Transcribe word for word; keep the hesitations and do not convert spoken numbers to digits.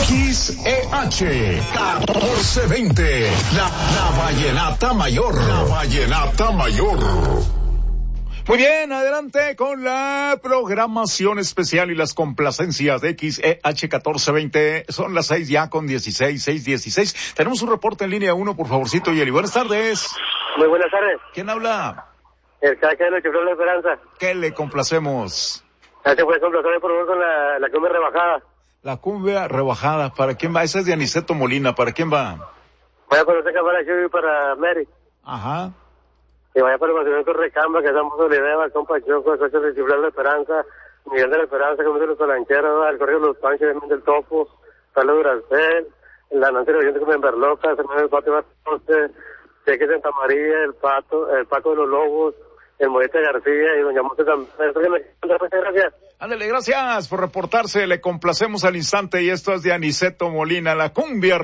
X E H catorce veinte, la, la Vallenata Mayor, la Vallenata Mayor. Muy bien, adelante con la programación especial y las complacencias de X E H catorce veinte. Son las seis ya con dieciséis, seis dieciséis. Tenemos un reporte en línea uno, por favorcito, Yeli. Buenas tardes. Muy buenas tardes. ¿Quién habla? El caca de Chiflón de Esperanza. ¿Qué le complacemos? Ya te puedes complacer por favor con la, la cumbia rebajada. La cumbia rebajada, ¿para quién va? Esa es de Aniceto Molina, ¿para quién va? Vaya por esta cámara yo y para Mary. Ajá. Y vaya para el Macedonio Recamba, que estamos Olivera, compa Choco, el coche de Chiflón de Esperanza, Miguel de la Esperanza, como de los Palancheros, el Correo de los Panchos, el del Topo, Carlos Duracel, la Nancy de Oyente como en Berloca, el Patio Bartoste, Cheque Santa María, el Pato, el Paco de los Lobos, el Moete García y doña Monte también. Gracias. Ándale, gracias por reportarse. Le complacemos al instante y esto es de Aniceto Molina, la cumbia